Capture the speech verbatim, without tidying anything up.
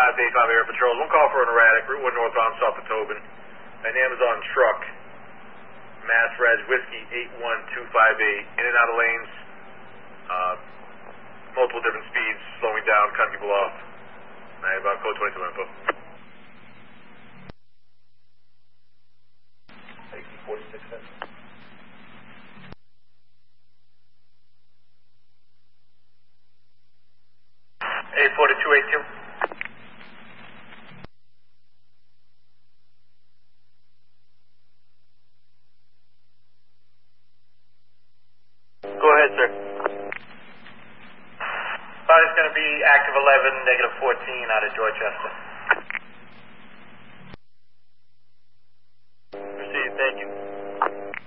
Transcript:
five to eighty-five air patrols. One call for an erratic, Route one northbound, south of Tobin. An Amazon truck, Mass Res Whiskey eight one two five eight, in and out of lanes, uh, multiple different speeds, slowing down, cutting people off. I have about code twenty-two info. forty-six cents. eight forty-two eighty-two. Go ahead, sir. Uh, it's going to be active eleven, negative fourteen out of Dorchester.